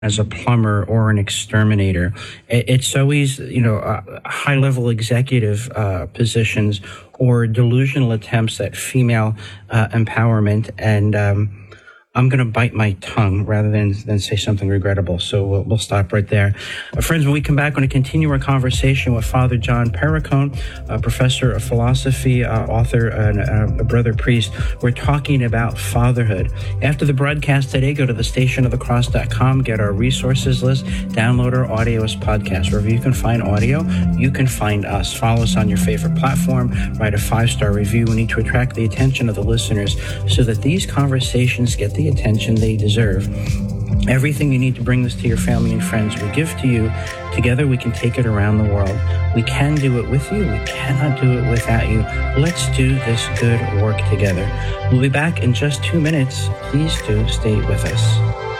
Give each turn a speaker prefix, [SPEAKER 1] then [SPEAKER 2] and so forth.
[SPEAKER 1] as a plumber or an exterminator. It's always, high-level executive positions or delusional attempts at female empowerment. And I'm going to bite my tongue rather than say something regrettable. So we'll stop right there. Friends, when we come back, we're going to continue our conversation with Father John Perricone, a professor of philosophy, author, and a brother priest. We're talking about fatherhood. After the broadcast today, go to thestationofthecross.com, get our resources list, download our audio as podcast. Wherever you can find audio, you can find us. Follow us on your favorite platform, write a 5-star review. We need to attract the attention of the listeners so that these conversations get the attention they deserve. Everything you need to bring this to your family and friends, we give to you. Together we can take it around the world. We can do it with you. We cannot do it without you. Let's do this good work together. We'll be back in just 2 minutes. Please do stay with us.